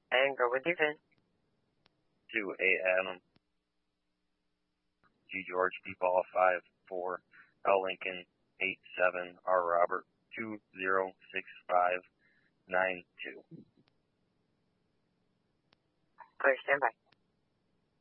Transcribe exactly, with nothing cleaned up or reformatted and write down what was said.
And go with your VIN. two A Adam, G George, P Paul, five four, L Lincoln, eight seven, R Robert, two zero six five nine two. Clear, stand by.